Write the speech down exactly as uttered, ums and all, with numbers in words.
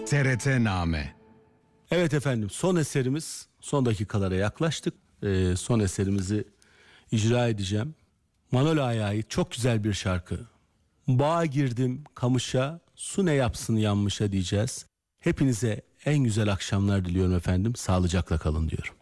T R T Name. Evet efendim, son eserimiz, son dakikalara yaklaştık. Ee, son eserimizi icra edeceğim. Manol Ağa'ya ait çok güzel bir şarkı. Bağa girdim kamışa, su ne yapsın yanmışa diyeceğiz. Hepinize en güzel akşamlar diliyorum efendim. Sağlıcakla kalın diyorum.